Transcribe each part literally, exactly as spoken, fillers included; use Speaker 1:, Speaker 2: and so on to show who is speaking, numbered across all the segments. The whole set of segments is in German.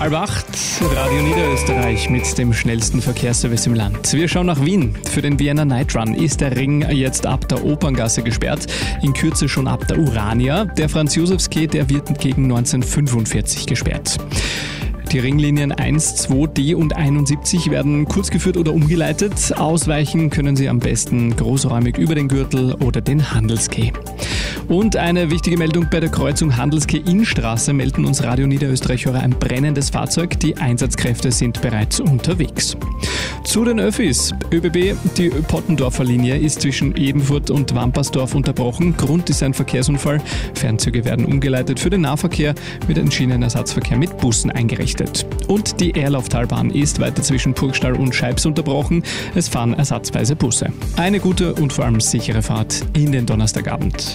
Speaker 1: Halb acht, Radio Niederösterreich mit dem schnellsten Verkehrsservice im Land. Wir schauen nach Wien. Für den Vienna Night Run ist der Ring jetzt ab der Operngasse gesperrt, in Kürze schon ab der Urania. Der Franz-Josefs-Quai, der wird gegen neunzehnhundertfünfundvierzig gesperrt. Die Ringlinien eins, zwei, D und einundsiebzig werden kurz geführt oder umgeleitet. Ausweichen können Sie am besten großräumig über den Gürtel oder den Handelsquai. Und eine wichtige Meldung: bei der Kreuzung Handelsquai-Innstraße melden uns Radio Niederösterreich-Hörer ein brennendes Fahrzeug. Die Einsatzkräfte sind bereits unterwegs. Zu den Öffis. ÖBB, die Pottendorfer Linie ist zwischen Ebenfurt und Wampersdorf unterbrochen. Grund ist ein Verkehrsunfall. Fernzüge werden umgeleitet. Für den Nahverkehr wird ein Schienenersatzverkehr mit Bussen eingerichtet. Und die Erlauftalbahn ist weiter zwischen Purgstall und Scheibs unterbrochen. Es fahren ersatzweise Busse. Eine gute und vor allem sichere Fahrt in den Donnerstagabend.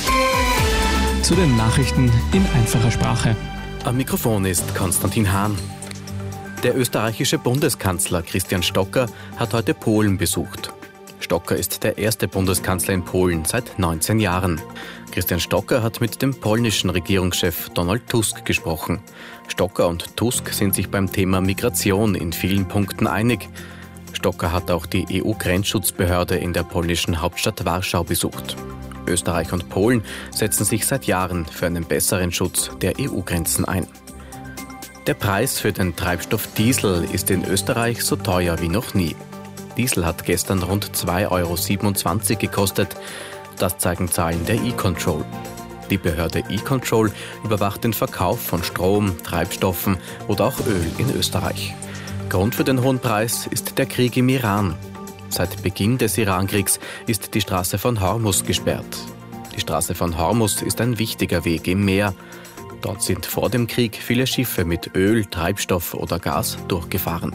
Speaker 1: Zu den Nachrichten in einfacher Sprache.
Speaker 2: Am Mikrofon ist Konstantin Hahn. Der österreichische Bundeskanzler Christian Stocker hat heute Polen besucht. Stocker ist der erste Bundeskanzler in Polen seit neunzehn Jahren. Christian Stocker hat mit dem polnischen Regierungschef Donald Tusk gesprochen. Stocker und Tusk sind sich beim Thema Migration in vielen Punkten einig. Stocker hat auch die E U-Grenzschutzbehörde in der polnischen Hauptstadt Warschau besucht. Österreich und Polen setzen sich seit Jahren für einen besseren Schutz der E U-Grenzen ein. Der Preis für den Treibstoff Diesel ist in Österreich so teuer wie noch nie. Diesel hat gestern rund zwei Euro siebenundzwanzig gekostet. Das zeigen Zahlen der E-Control. Die Behörde E-Control überwacht den Verkauf von Strom, Treibstoffen oder auch Öl in Österreich. Grund für den hohen Preis ist der Krieg im Iran. Seit Beginn des Irankriegs ist die Straße von Hormuz gesperrt. Die Straße von Hormuz ist ein wichtiger Weg im Meer. Dort sind vor dem Krieg viele Schiffe mit Öl, Treibstoff oder Gas durchgefahren.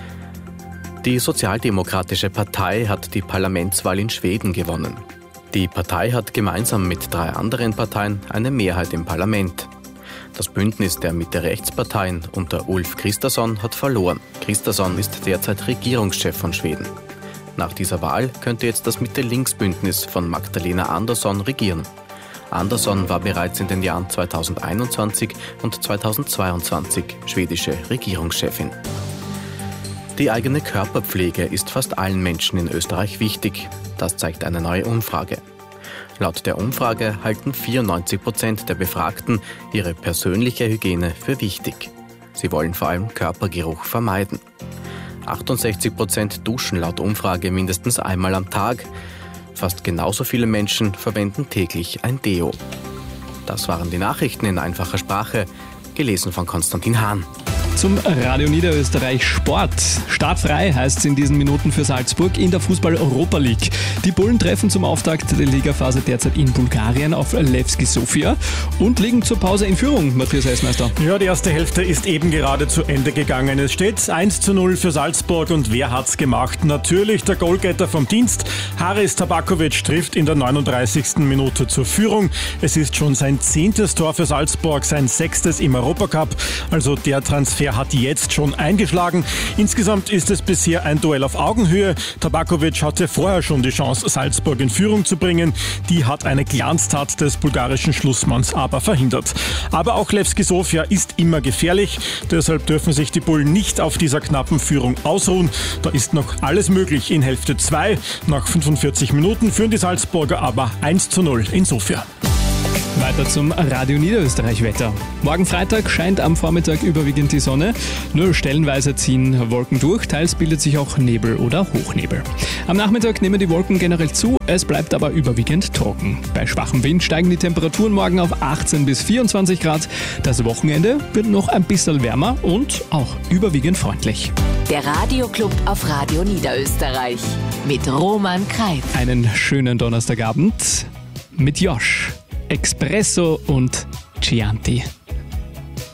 Speaker 2: Die Sozialdemokratische Partei hat die Parlamentswahl in Schweden gewonnen. Die Partei hat gemeinsam mit drei anderen Parteien eine Mehrheit im Parlament. Das Bündnis der Mitte-Rechts-Parteien unter Ulf Kristersson hat verloren. Kristersson ist derzeit Regierungschef von Schweden. Nach dieser Wahl könnte jetzt das Mitte-Links-Bündnis von Magdalena Andersson regieren. Andersson war bereits in den Jahren zweitausendeinundzwanzig und zweitausendzweiundzwanzig schwedische Regierungschefin. Die eigene Körperpflege ist fast allen Menschen in Österreich wichtig. Das zeigt eine neue Umfrage. Laut der Umfrage halten vierundneunzig Prozent der Befragten ihre persönliche Hygiene für wichtig. Sie wollen vor allem Körpergeruch vermeiden. achtundsechzig Prozent duschen laut Umfrage mindestens einmal am Tag. Fast genauso viele Menschen verwenden täglich ein Deo. Das waren die Nachrichten in einfacher Sprache, gelesen von Konstantin Hahn.
Speaker 1: Zum Radio Niederösterreich Sport. Startfrei heißt es in diesen Minuten für Salzburg in der Fußball-Europa League. Die Bullen treffen zum Auftakt der Ligaphase derzeit in Bulgarien auf Levski Sofia und liegen zur Pause in Führung, Matthias Eismeister.
Speaker 3: Ja, die erste Hälfte ist eben gerade zu Ende gegangen. Es steht eins zu null für Salzburg und wer hat's gemacht? Natürlich der Goalgetter vom Dienst. Haris Tabakovic trifft in der neununddreißigsten Minute zur Führung. Es ist schon sein zehntes Tor für Salzburg, sein sechstes im Europacup. Also der Transfer hat jetzt schon eingeschlagen. Insgesamt ist es bisher ein Duell auf Augenhöhe. Tabakovic hatte vorher schon die Chance, Salzburg in Führung zu bringen. Die hat eine Glanztat des bulgarischen Schlussmanns aber verhindert. Aber auch Levski Sofia ist immer gefährlich. Deshalb dürfen sich die Bullen nicht auf dieser knappen Führung ausruhen. Da ist noch alles möglich in Hälfte zwei. Nach fünfundvierzig Minuten führen die Salzburger aber eins zu null in Sofia.
Speaker 1: Weiter zum Radio Niederösterreich-Wetter. Morgen Freitag scheint am Vormittag überwiegend die Sonne. Nur stellenweise ziehen Wolken durch, teils bildet sich auch Nebel oder Hochnebel. Am Nachmittag nehmen die Wolken generell zu, es bleibt aber überwiegend trocken. Bei schwachem Wind steigen die Temperaturen morgen auf achtzehn bis vierundzwanzig Grad. Das Wochenende wird noch ein bisschen wärmer und auch überwiegend freundlich.
Speaker 4: Der Radioclub auf Radio Niederösterreich mit Roman Kreif.
Speaker 1: Einen schönen Donnerstagabend mit Josh, Espresso und Chianti.